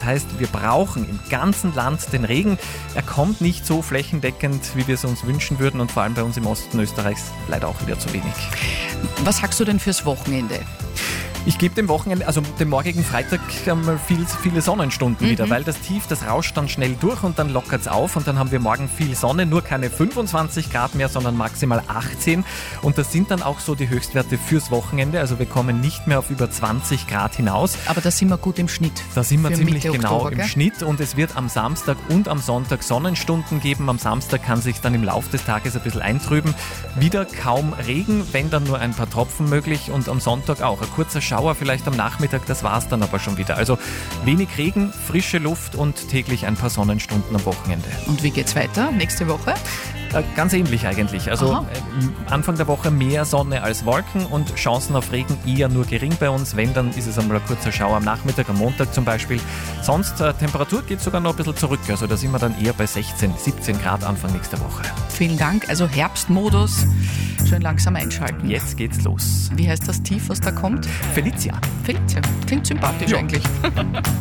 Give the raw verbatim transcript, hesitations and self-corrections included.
heißt, wir brauchen im ganzen Land den Regen. Er kommt nicht so flächendeckend, wie wir es uns wünschen würden und vor allem bei uns im Osten Österreichs leider auch wieder zu wenig. Was sagst du denn fürs Wochenende? Ich gebe dem Wochenende, also dem morgigen Freitag, einmal viel, viele Sonnenstunden Mhm. wieder, weil das Tief, das rauscht dann schnell durch und dann lockert es auf und dann haben wir morgen viel Sonne, nur keine fünfundzwanzig Grad mehr, sondern maximal achtzehn und das sind dann auch so die Höchstwerte fürs Wochenende, also wir kommen nicht mehr auf über zwanzig Grad hinaus. Aber da sind wir gut im Schnitt. Da sind wir für ziemlich Mitte genau Oktober, im gell? Schnitt und es wird am Samstag und am Sonntag Sonnenstunden geben. Am Samstag kann sich dann im Laufe des Tages ein bisschen eintrüben. Wieder kaum Regen, wenn dann nur ein paar Tropfen möglich und am Sonntag auch. Ein kurzer Schauer vielleicht am Nachmittag, das war es dann aber schon wieder. Also wenig Regen, frische Luft und täglich ein paar Sonnenstunden am Wochenende. Und wie geht's weiter nächste Woche? Äh, Ganz ähnlich eigentlich. Also Aha. äh, Anfang der Woche mehr Sonne als Wolken und Chancen auf Regen eher nur gering bei uns. Wenn, dann ist es einmal ein kurzer Schauer am Nachmittag, am Montag zum Beispiel. Sonst, äh, Temperatur geht sogar noch ein bisschen zurück. Also da sind wir dann eher bei sechzehn, siebzehn Grad Anfang nächster Woche. Vielen Dank. Also Herbstmodus. Schön langsam einschalten. Jetzt geht's los. Wie heißt das Tief, was da kommt? Felicia. Felicia. Klingt sympathisch Ja. eigentlich.